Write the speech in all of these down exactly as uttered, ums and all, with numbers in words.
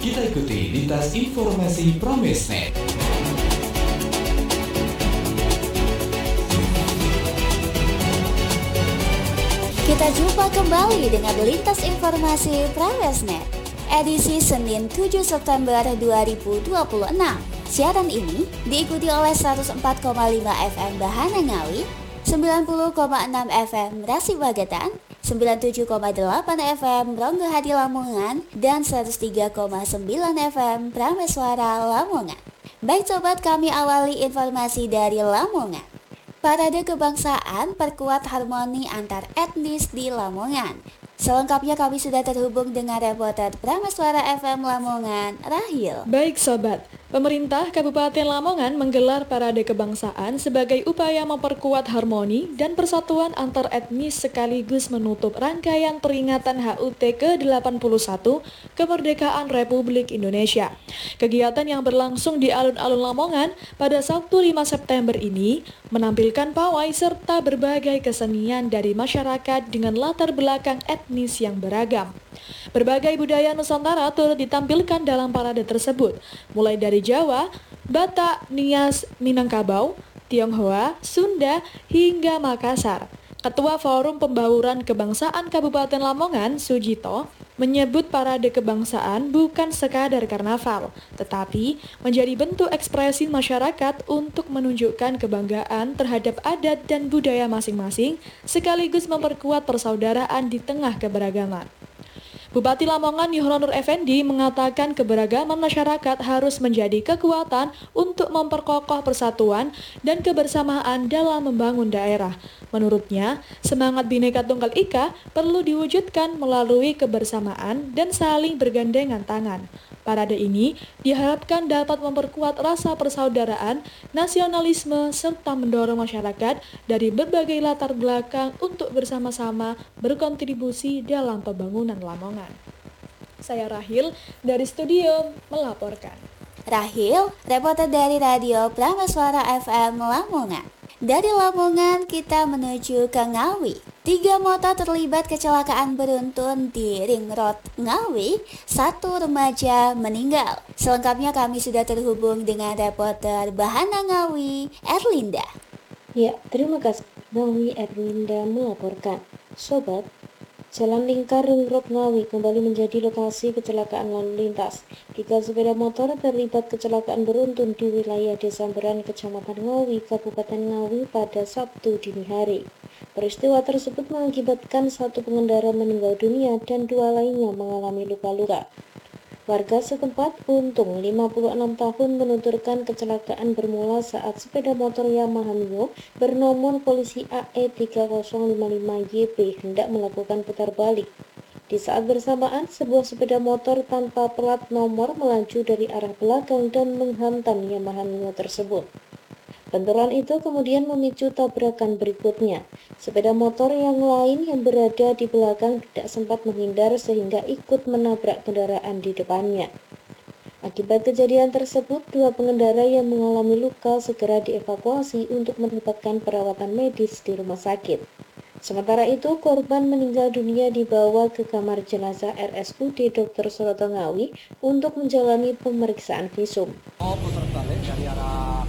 Kita ikuti lintas informasi Pramesnet. Kita jumpa kembali dengan lintas informasi Pramesnet, edisi Senin tujuh September dua ribu dua puluh enam. Siaran ini diikuti oleh seratus empat koma lima F M Bahana Ngawi, sembilan puluh koma enam F M Rasi Bagatan, sembilan puluh tujuh koma delapan F M Ronggo Hadi Lamongan, dan seratus tiga koma sembilan F M Prameswara Lamongan. Baik sobat, kami awali informasi dari Lamongan. Parade kebangsaan perkuat harmoni antar etnis di Lamongan. Selengkapnya kami sudah terhubung dengan reporter Prameswara F M Lamongan, Rahil. Baik sobat, pemerintah Kabupaten Lamongan menggelar parade kebangsaan sebagai upaya memperkuat harmoni dan persatuan antar etnis sekaligus menutup rangkaian peringatan H U T ke delapan puluh satu kemerdekaan Republik Indonesia. Kegiatan yang berlangsung di alun-alun Lamongan pada Sabtu lima September ini menampilkan pawai serta berbagai kesenian dari masyarakat dengan latar belakang etnis yang beragam. Berbagai budaya Nusantara turut ditampilkan dalam parade tersebut, mulai dari Jawa, Batak, Nias, Minangkabau, Tionghoa, Sunda, hingga Makassar. Ketua Forum Pembauran Kebangsaan Kabupaten Lamongan, Sujito, menyebut parade kebangsaan bukan sekadar karnaval, tetapi menjadi bentuk ekspresi masyarakat untuk menunjukkan kebanggaan terhadap adat dan budaya masing-masing, sekaligus memperkuat persaudaraan di tengah keberagaman. Bupati Lamongan Yohanur Effendi mengatakan keberagaman masyarakat harus menjadi kekuatan untuk memperkokoh persatuan dan kebersamaan dalam membangun daerah. Menurutnya, semangat Bhinneka Tunggal Ika perlu diwujudkan melalui kebersamaan dan saling bergandengan tangan. Parade ini diharapkan dapat memperkuat rasa persaudaraan, nasionalisme, serta mendorong masyarakat dari berbagai latar belakang untuk bersama-sama berkontribusi dalam pembangunan Lamongan. Saya Rahil dari studio melaporkan. Rahil, reporter dari Radio Prameswara F M Lamongan. Dari Lamongan kita menuju ke Ngawi. Tiga motor terlibat kecelakaan beruntun di Ring Road Ngawi. Satu remaja meninggal. Selengkapnya kami sudah terhubung dengan reporter Bahana Ngawi, Erlinda. Ya, terima kasih. Ngawi Erlinda melaporkan. Sobat, Jalan Lingkar Ring Road Ngawi kembali menjadi lokasi kecelakaan lalu lintas. Tiga sepeda motor terlibat kecelakaan beruntun di wilayah Desa Beran, Kecamatan Ngawi, Kabupaten Ngawi pada Sabtu dini hari. Peristiwa tersebut mengakibatkan satu pengendara meninggal dunia dan dua lainnya mengalami luka-luka. Warga setempat Untung lima puluh enam tahun menuturkan kecelakaan bermula saat sepeda motor Yamaha Mio bernomor polisi A E tiga nol lima lima Y B hendak melakukan putar balik. Di saat bersamaan, sebuah sepeda motor tanpa plat nomor melaju dari arah belakang dan menghantam Yamaha Mio tersebut. Benturan itu kemudian memicu tabrakan berikutnya. Sepeda motor yang lain yang berada di belakang tidak sempat menghindar sehingga ikut menabrak kendaraan di depannya. Akibat kejadian tersebut, dua pengendara yang mengalami luka segera dievakuasi untuk mendapatkan perawatan medis di rumah sakit. Sementara itu, korban meninggal dunia dibawa ke kamar jenazah R S U D Dokter Suroto Ngawi untuk menjalani pemeriksaan visum. Oh, putar balik dari arah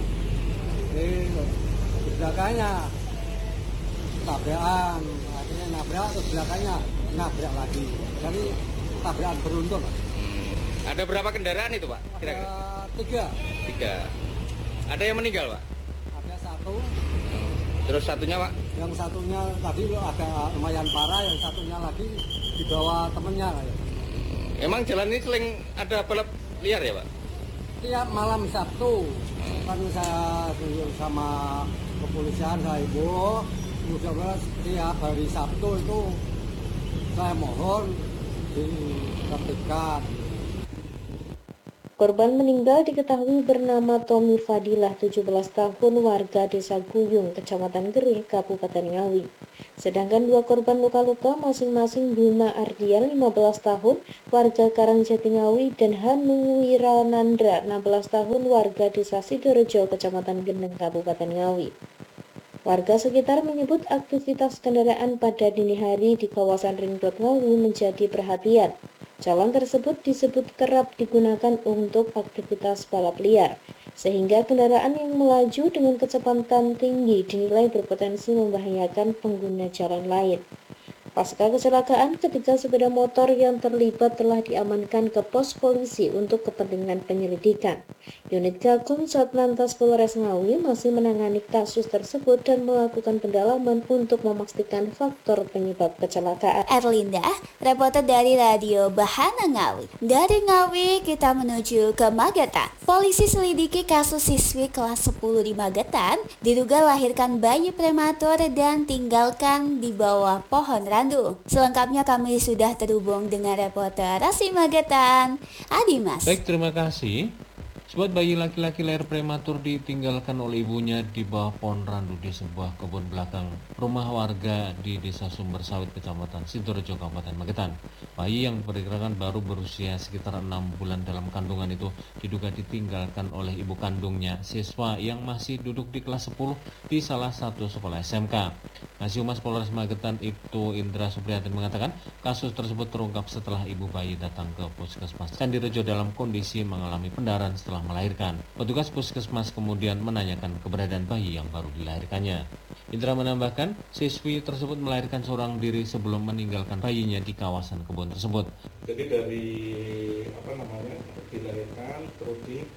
di belakangnya tabrakan, akhirnya nabrak, terus belakangnya nabrak lagi. Jadi tabrakan beruntun. Hmm. Ada berapa kendaraan itu, Pak? Kira-kira? Ada tiga. Tiga. Ada yang meninggal, Pak? Ada satu. Terus satunya, Pak? Yang satunya tadi agak lumayan parah, yang satunya lagi di bawah temennya lah ya. Emang jalan ini sering ada balap liar ya, Pak? Tiap malam Sabtu kan saya sama kepolisian, saya ibu mudah-mudahan tiap hari Sabtu itu saya mohon ditertibkan. Korban meninggal diketahui bernama Tommy Fadilah, tujuh belas tahun, warga Desa Guyung, Kecamatan Gerih, Kabupaten Ngawi. Sedangkan dua korban luka-luka masing-masing Bima Ardian, lima belas tahun, warga Karangjati Ngawi, dan Hanu Wiranandra, enam belas tahun, warga Desa Sidorejo, Kecamatan Gendeng, Kabupaten Ngawi. Warga sekitar menyebut aktivitas kendaraan pada dini hari di kawasan Ring Road Ngawi menjadi perhatian. Jalan tersebut disebut kerap digunakan untuk aktivitas balap liar, sehingga kendaraan yang melaju dengan kecepatan tinggi dinilai berpotensi membahayakan pengguna jalan lain. Pasca kecelakaan, ketiga sepeda motor yang terlibat telah diamankan ke pos polisi untuk kepentingan penyelidikan. Unit Gakum Satlantas Polres Ngawi masih menangani kasus tersebut dan melakukan pendalaman untuk memastikan faktor penyebab kecelakaan. Erlinda, reporter dari Radio Bahana Ngawi. Dari Ngawi kita menuju ke Magetan. Polisi selidiki kasus siswi kelas sepuluh di Magetan diduga lahirkan bayi prematur dan tinggalkan di bawah pohon randu. Selengkapnya kami sudah terhubung dengan reporter Rasi Magetan, Adimas. Baik, terima kasih. Sebuah bayi laki-laki lahir prematur ditinggalkan oleh ibunya di bawah pohon randu di sebuah kebun belakang rumah warga di Desa Sumber Sawit, Kecamatan Sidorejo, Kabupaten Magetan. Bayi yang diperkirakan baru berusia sekitar enam bulan dalam kandungan itu diduga ditinggalkan oleh ibu kandungnya, siswa yang masih duduk di kelas sepuluh di salah satu sekolah S M K. Kasih Humas Polres Magetan Ibtu Indra Supriyatin mengatakan kasus tersebut terungkap setelah ibu bayi datang ke Puskesmas Sidorejo dalam kondisi mengalami pendarahan setelah melahirkan. Petugas puskesmas kemudian menanyakan keberadaan bayi yang baru dilahirkannya. Indra menambahkan, siswi tersebut melahirkan seorang diri sebelum meninggalkan bayinya di kawasan kebun tersebut. Jadi dari apa namanya dilahirkan terus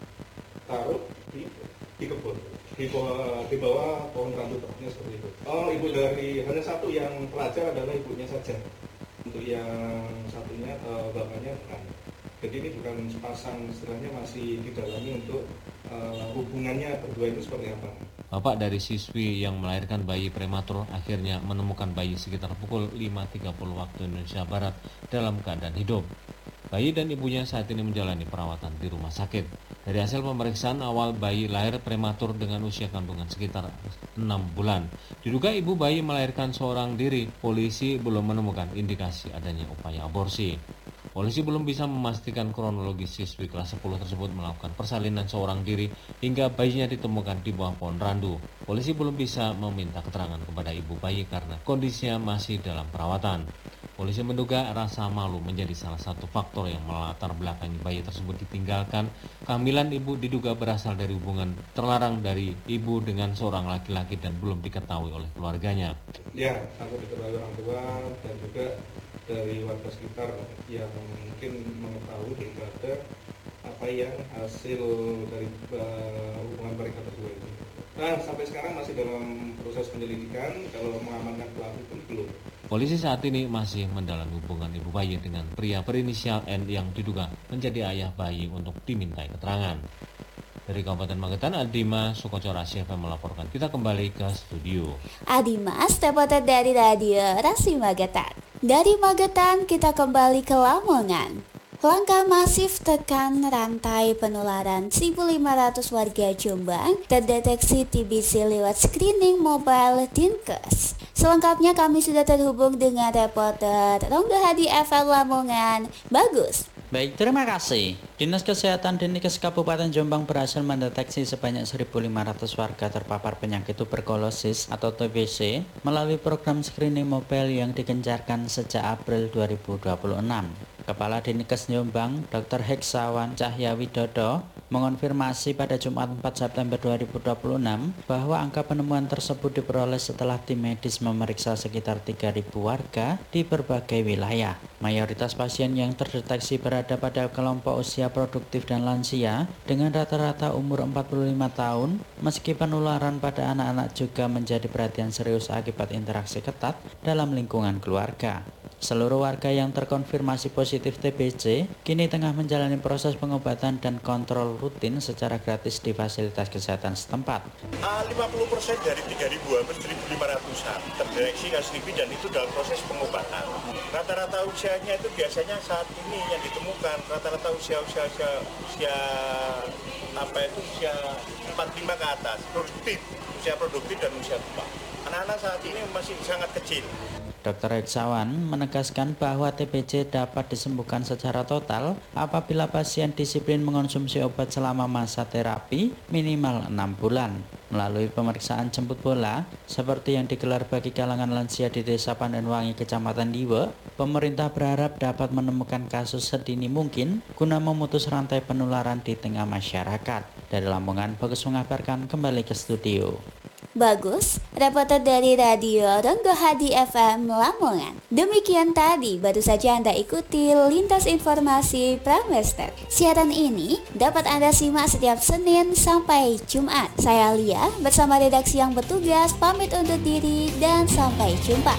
ditaruh di di kebun, di bawah, di bawah pohon randu tepatnya seperti itu. Oh, ibu dari hanya satu yang pelajar adalah ibunya saja. Untuk yang satunya uh, bapaknya bukan. Jadi ini bukan sepasang, istilahnya masih didalami untuk uh, hubungannya berdua itu seperti apa. Bapak dari siswi yang melahirkan bayi prematur akhirnya menemukan bayi sekitar pukul lima tiga puluh waktu Indonesia Barat dalam keadaan hidup. Bayi dan ibunya saat ini menjalani perawatan di rumah sakit. Dari hasil pemeriksaan awal, bayi lahir prematur dengan usia kandungan sekitar enam bulan. Diduga ibu bayi melahirkan seorang diri, polisi belum menemukan indikasi adanya upaya aborsi. Polisi belum bisa memastikan kronologis siswi kelas sepuluh tersebut melakukan persalinan seorang diri hingga bayinya ditemukan di bawah pohon randu. Polisi belum bisa meminta keterangan kepada ibu bayi karena kondisinya masih dalam perawatan. Polisi menduga rasa malu menjadi salah satu faktor yang melatar belakangi bayi tersebut ditinggalkan. Kehamilan ibu diduga berasal dari hubungan terlarang dari ibu dengan seorang laki-laki dan belum diketahui oleh keluarganya. Ya, takut diketahui orang tua dan juga dari warga sekitar yang mungkin mengetahui daripada apa yang hasil dari uh, hubungan mereka berdua itu. Nah, sampai sekarang masih dalam proses penyelidikan, kalau mengamankan pelaku pun belum. Polisi saat ini masih mendalami hubungan ibu bayi dengan pria berinisial N yang diduga menjadi ayah bayi untuk dimintai keterangan. Dari Kabupaten Magetan, Adimas Sukoco Rasi F M melaporkan. Kita kembali ke studio. Adimas, reporter dari Radio Rasi Magetan. Dari Magetan kita kembali ke Lamongan. Langkah masif tekan rantai penularan, seribu lima ratus warga Jombang terdeteksi T B C lewat screening mobile Dinkes. Selengkapnya kami sudah terhubung dengan reporter Rongga Hadi F M Lamongan. Bagus. Baik, terima kasih. Dinas Kesehatan Dinkes Kabupaten Jombang berhasil mendeteksi sebanyak seribu lima ratus warga terpapar penyakit tuberkulosis atau T B C melalui program screening mobile yang digencarkan sejak April dua ribu dua puluh enam. Kepala Dinkes Jombang, Doktor Heksawan Cahya Widodo, mengonfirmasi pada Jumat empat September dua ribu dua puluh enam bahwa angka penemuan tersebut diperoleh setelah tim medis memeriksa sekitar tiga ribu warga di berbagai wilayah. Mayoritas pasien yang terdeteksi berada pada kelompok usia produktif dan lansia dengan rata-rata umur empat puluh lima tahun, meski penularan pada anak-anak juga menjadi perhatian serius akibat interaksi ketat dalam lingkungan keluarga. Seluruh warga yang terkonfirmasi positif T B C kini tengah menjalani proses pengobatan dan kontrol rutin secara gratis di fasilitas kesehatan setempat. lima puluh persen dari tiga ribu hampir seribu lima ratusan terdeteksi kasus T B dan itu dalam proses pengobatan. Rata-rata usianya itu biasanya saat ini yang ditemukan rata-rata usia-usia usia, usia apa itu usia empat puluh lima ke atas, produktif, usia produktif dan usia tua. Anak-anak saat ini masih sangat kecil. dokter Heksawan menegaskan bahwa T B C dapat disembuhkan secara total apabila pasien disiplin mengonsumsi obat selama masa terapi minimal enam bulan. Melalui pemeriksaan jemput bola seperti yang digelar bagi kalangan lansia di Desa Pandanwangi, Kecamatan Diwe, pemerintah berharap dapat menemukan kasus sedini mungkin guna memutus rantai penularan di tengah masyarakat. Dari Lamongan, Bagus mengabarkan, kembali ke studio. Bagus, reporter dari Radio Ronggo Hadi F M Lamongan. Demikian tadi baru saja Anda ikuti Lintas Informasi Pramesnet. Siaran ini dapat Anda simak setiap Senin sampai Jumat. Saya Lia bersama redaksi yang bertugas pamit undur diri dan sampai jumpa.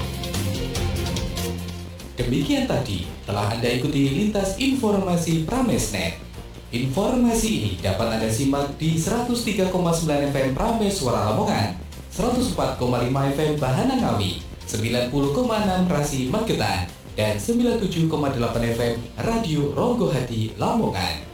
Demikian tadi telah Anda ikuti Lintas Informasi Pramesnet. Informasi ini dapat Anda simak di seratus tiga koma sembilan F M Prames Suara Lamongan, seratus empat koma lima F M Bahana Ngawi, sembilan puluh koma enam Rasi Magetan, dan sembilan puluh tujuh koma delapan F M Radio Ronggo Hadi Lamongan.